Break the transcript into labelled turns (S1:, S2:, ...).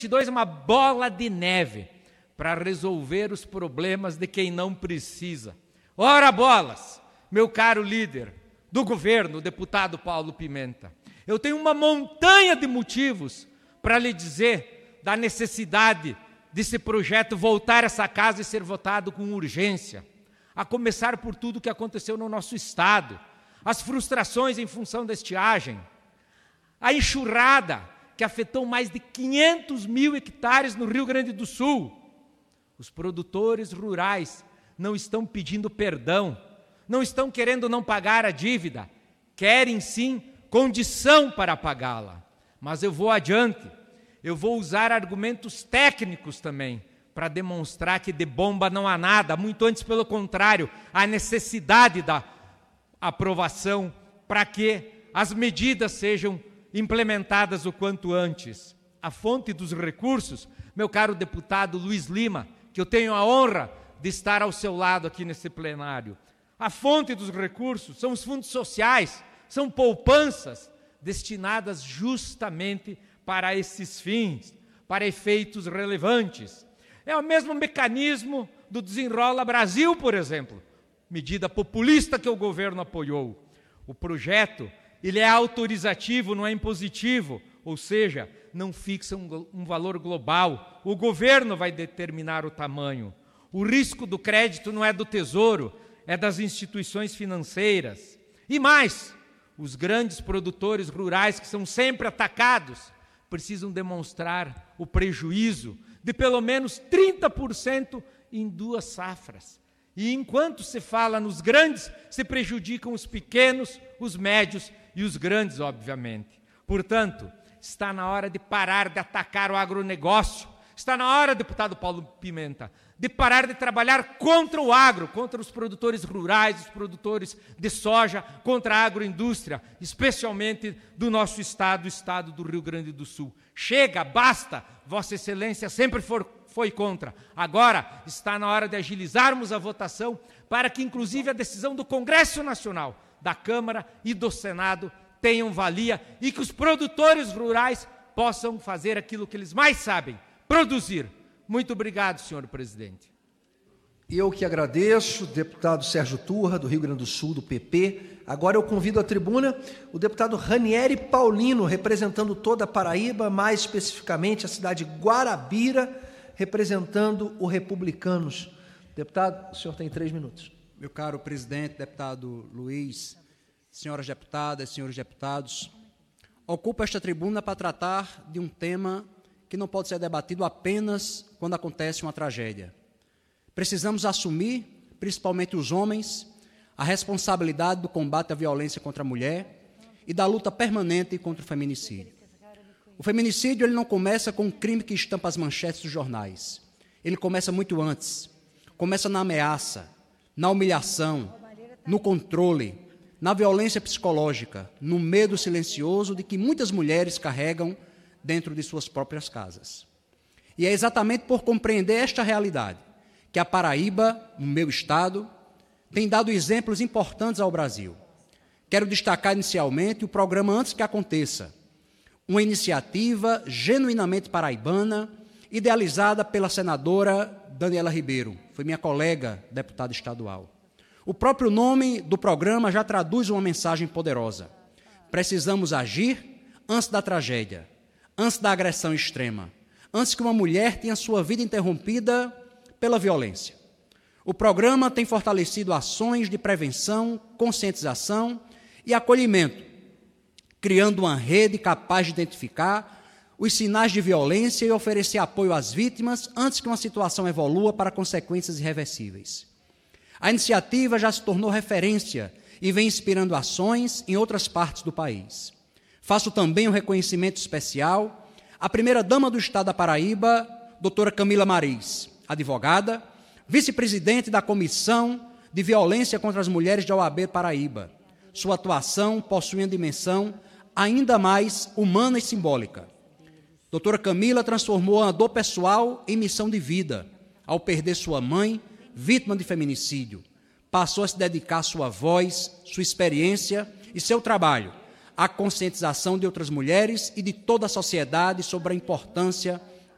S1: 2022 é uma bola de neve para resolver os problemas de quem não precisa. Ora bolas, meu caro líder do governo, o deputado Paulo Pimenta. Eu tenho uma montanha de motivos para lhe dizer da necessidade desse projeto voltar a essa casa e ser votado com urgência. A começar por tudo o que aconteceu no nosso estado, as frustrações em função da estiagem, a enxurrada que afetou mais de 500 mil hectares no Rio Grande do Sul. Os produtores rurais não estão pedindo perdão, não estão querendo não pagar a dívida, querem sim condição para pagá-la. Mas eu vou adiante, eu vou usar argumentos técnicos também, para demonstrar que de bomba não há nada, muito antes pelo contrário, há necessidade da aprovação para que as medidas sejam implementadas o quanto antes. A fonte dos recursos, meu caro deputado Luiz Lima, que eu tenho a honra de estar ao seu lado aqui nesse plenário, a fonte dos recursos são os fundos sociais, são poupanças destinadas justamente para esses fins, para efeitos relevantes. É o mesmo mecanismo do Desenrola Brasil, por exemplo, medida populista que o governo apoiou. O projeto, ele é autorizativo, não é impositivo, ou seja, não fixa um valor global. O governo vai determinar o tamanho. O risco do crédito não é do Tesouro, é das instituições financeiras. E mais, os grandes produtores rurais que são sempre atacados precisam demonstrar o prejuízo de pelo menos 30% em 2 safras. E enquanto se fala nos grandes, se prejudicam os pequenos, os médios e os grandes, obviamente. Portanto, está na hora de parar de atacar o agronegócio. Está na hora, deputado Paulo Pimenta, de parar de trabalhar contra o agro, contra os produtores rurais, os produtores de soja, contra a agroindústria, especialmente do nosso estado, o estado do Rio Grande do Sul. Chega, basta, Vossa Excelência sempre foi contra. Agora está na hora de agilizarmos a votação para que, inclusive, a decisão do Congresso Nacional, da Câmara e do Senado tenham valia e que os produtores rurais possam fazer aquilo que eles mais sabem, produzir. Muito obrigado, senhor presidente.
S2: Eu que agradeço, deputado Sérgio Turra, do Rio Grande do Sul, do PP. Agora eu convido à tribuna o deputado Ranieri Paulino, representando toda a Paraíba, mais especificamente a cidade de Guarabira, representando o Republicanos. Deputado, o senhor tem 3 minutos.
S3: Meu caro presidente, deputado Luiz, senhoras deputadas, senhores deputados, ocupo esta tribuna para tratar de um tema que não pode ser debatido apenas quando acontece uma tragédia. Precisamos assumir, principalmente os homens, a responsabilidade do combate à violência contra a mulher e da luta permanente contra o feminicídio. O feminicídio ele não começa com um crime que estampa as manchetes dos jornais. Ele começa muito antes. Começa na ameaça, na humilhação, no controle, na violência psicológica, no medo silencioso de que muitas mulheres carregam dentro de suas próprias casas. E é exatamente por compreender esta realidade que a Paraíba, no meu estado, tem dado exemplos importantes ao Brasil. Quero destacar inicialmente o programa Antes que Aconteça, uma iniciativa genuinamente paraibana, idealizada pela senadora Daniela Ribeiro, foi minha colega deputada estadual. O próprio nome do programa já traduz uma mensagem poderosa. Precisamos agir antes da tragédia, antes da agressão extrema, antes que uma mulher tenha sua vida interrompida pela violência. O programa tem fortalecido ações de prevenção, conscientização e acolhimento, criando uma rede capaz de identificar os sinais de violência e oferecer apoio às vítimas antes que uma situação evolua para consequências irreversíveis. A iniciativa já se tornou referência e vem inspirando ações em outras partes do país. Faço também um reconhecimento especial à primeira-dama do Estado da Paraíba, doutora Camila Mariz, advogada, vice-presidente da Comissão de Violência contra as Mulheres de OAB Paraíba. Sua atuação possui uma dimensão ainda mais humana e simbólica. Doutora Camila transformou a dor pessoal em missão de vida, ao perder sua mãe, vítima de feminicídio. Passou a se dedicar à sua voz, sua experiência e seu trabalho à conscientização de outras mulheres e de toda a sociedade sobre a importância